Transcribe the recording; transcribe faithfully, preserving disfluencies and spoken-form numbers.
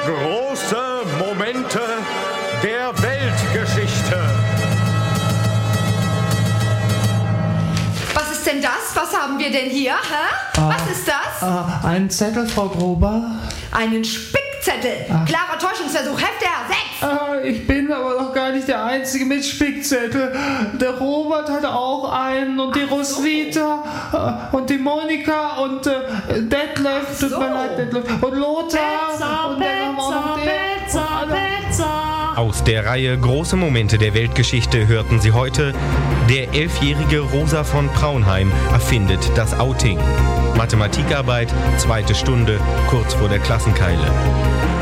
Große Momente der Weltgeschichte. Was ist denn das? Was haben wir denn hier? Hä? Ah, Was ist das? Ah, ein Zettel, Frau Gruber. Einen Spickzettel. Ah. Klarer Täuschungsversuch. Heft R sechs. Ah, ich bin aber noch gar nicht der Einzige mit Spickzettel. Der Robert hat auch einen und die Roswitha äh, und die Monika und äh, Detlef, tut so. mir leid, Detlef, und Lothar. Pizza, und dann haben wir auch noch Pizza, den- Pizza, und alle- Pizza. Aus der Reihe Große Momente der Weltgeschichte hörten Sie heute: Der elfjährige Rosa von Praunheim erfindet das Outing. Mathematikarbeit, zweite Stunde, kurz vor der Klassenkeile.